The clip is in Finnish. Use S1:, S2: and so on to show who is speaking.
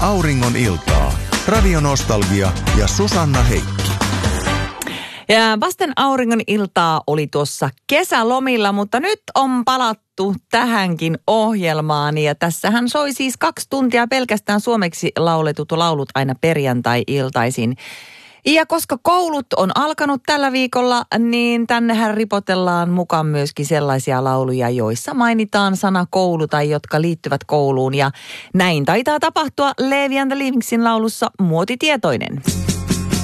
S1: Auringon iltaa. Radionostalgia ja Susanna Heikki.
S2: Ja vasten auringon iltaa oli tuossa kesälomilla, mutta nyt on palattu tähänkin ohjelmaan. Ja tässähän soi siis 2 tuntia pelkästään suomeksi lauletut laulut aina perjantai-iltaisin. Ja koska koulut on alkanut tällä viikolla, niin tännehän ripotellaan mukaan myöskin sellaisia lauluja, joissa mainitaan sana koulu tai jotka liittyvät kouluun. Ja näin taitaa tapahtua Levi and the Livingsin laulussa Muotitietoinen.